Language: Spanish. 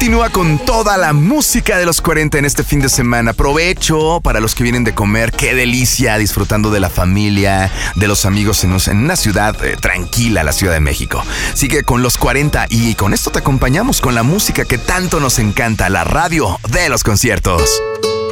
continúa con toda la música de los 40 en este fin de semana. Provecho para los que vienen de comer. Qué delicia disfrutando de la familia, de los amigos en una ciudad tranquila, la Ciudad de México. Sigue con los 40 y con esto te acompañamos con la música que tanto nos encanta, la radio de los conciertos.